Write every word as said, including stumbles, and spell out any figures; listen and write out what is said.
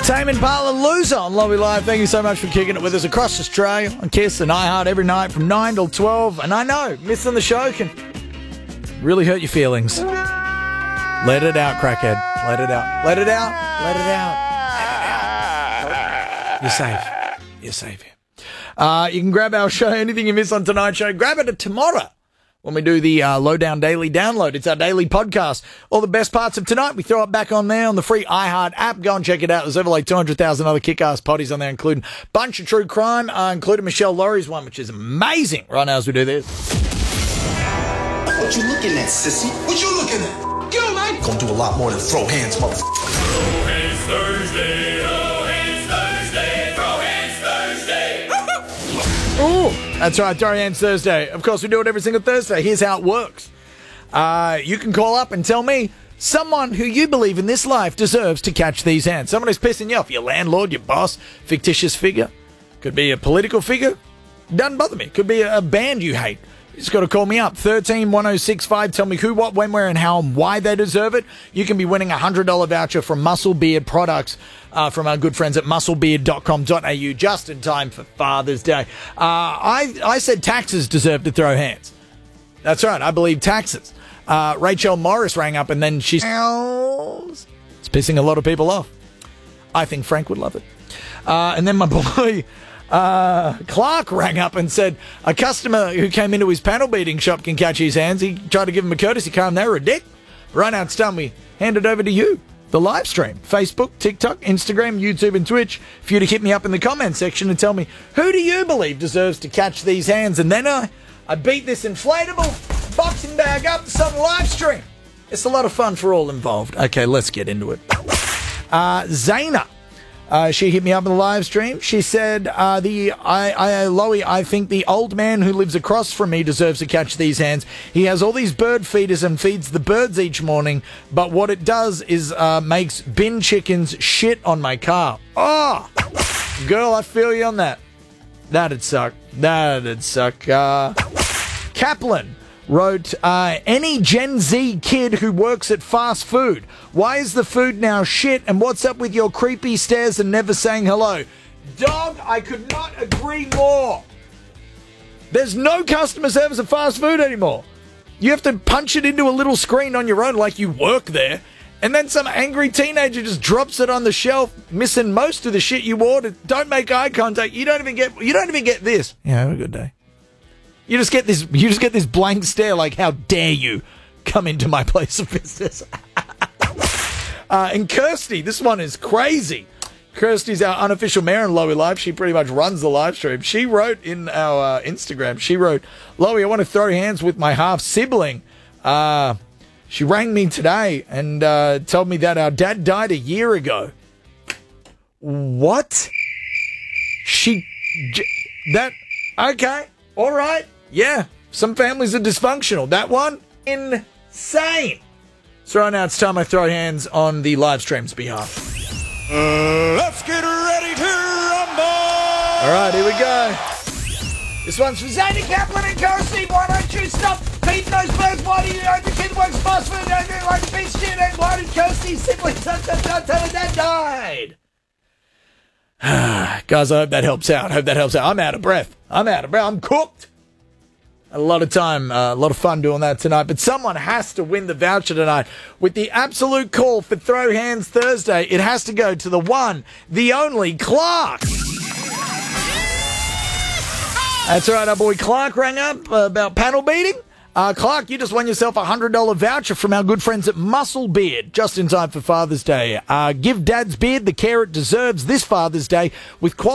Tame Impala Loser on Lobby Live. Thank you so much for kicking it with us across Australia on Kiss and iHeart every night from nine till twelve. And I know, missing the show can really hurt your feelings. Let it out, crackhead. Let it out. Let it out. Let it out. Let it out. You're safe. You're safe here. Uh, you can grab our show, anything you miss on tonight's show, grab it tomorrow when we do the uh, Lowdown Daily Download. It's our daily podcast. All the best parts of tonight, we throw it back on there on the free iHeart app. Go and check it out. There's over like two hundred thousand other kick-ass potties on there, including a bunch of true crime, uh, including Michelle Laurie's one, which is amazing right now as we do this. What you looking at, sissy? What you looking at? Get on, man. Gonna do a lot more than throw hands, motherfucker. Throw hands Thursday. Throw hands Thursday. Throw hands Thursday. Ooh, that's right, Throw Hands Thursday. Of course, we do it every single Thursday. Here's how it works. Uh, you can call up and tell me someone who you believe in this life deserves to catch these hands. Someone who's pissing you off. Your landlord, your boss, fictitious figure. Could be a political figure. Doesn't bother me. Could be a, a band you hate. You just got to call me up, thirteen one oh six five. Tell me who, what, when, where, and how, and why they deserve it. You can be winning a one hundred dollars voucher from Muscle Beard products uh, from our good friends at muscle beard dot com dot a u just in time for Father's Day. Uh, I, I said taxes deserve to throw hands. That's right. I believe taxes. Uh, Rachel Morris rang up and then she's... It's pissing a lot of people off. I think Frank would love it. Uh, and then my boy... Uh, Clark rang up and said a customer who came into his panel beating shop can catch his hands. He tried to give him a courtesy car and they were a dick. Right now it's done. We hand it over to you. The live stream. Facebook, TikTok, Instagram, YouTube and Twitch. For you to hit me up in the comment section and tell me who do you believe deserves to catch these hands. And then I, I beat this inflatable boxing bag up to some live stream. It's a lot of fun for all involved. Okay, let's get into it. Uh, Zaina. Uh, she hit me up in the live stream. She said, uh, the, I, I, Loey, I think the old man who lives across from me deserves to catch these hands. He has all these bird feeders and feeds the birds each morning, but what it does is, uh, makes bin chickens shit on my car. Oh, girl, I feel you on that. That'd suck. That'd suck. Uh, Kaplan wrote, uh, any Gen Z kid who works at fast food, why is the food now shit and what's up with your creepy stares and never saying hello? Dog, I could not agree more. There's no customer service at fast food anymore. You have to punch it into a little screen on your own like you work there, and then some angry teenager just drops it on the shelf, missing most of the shit you ordered. Don't make eye contact. You don't even get, you don't even get this. Yeah, have a good day. You just get this. You just get this blank stare, like, "How dare you come into my place of business?" uh, and Kirsty, this one is crazy. Kirsty's our unofficial mayor in Lowy Live. She pretty much runs the live stream. She wrote in our uh, Instagram. She wrote, "Lowy, I want to throw hands with my half sibling. Uh, she rang me today and uh, told me that our dad died a year ago." What? She j- that okay? All right. Yeah, some families are dysfunctional. That one, insane. So right now it's time I throw hands on the live stream's behalf. Uh, let's get ready to rumble! All right, here we go. This one's for Zaina, Kaplan and Kirsty. Why don't you stop feeding those birds? Why do you know the kid works fast food? Don't do like the beast shit. And why did Kirsty simply tell her dad died? Guys, I hope that helps out. I hope that helps out. I'm out of breath. I'm out of breath. I'm cooked. A lot of time, uh, a lot of fun doing that tonight. But someone has to win the voucher tonight. With the absolute call for Throw Hands Thursday, it has to go to the one, the only Clark. That's right, our boy Clark rang up uh, about panel beating. Uh, Clark, you just won yourself a one hundred dollars voucher from our good friends at Muscle Beard, just in time for Father's Day. Uh, give Dad's beard the care it deserves this Father's Day with quality.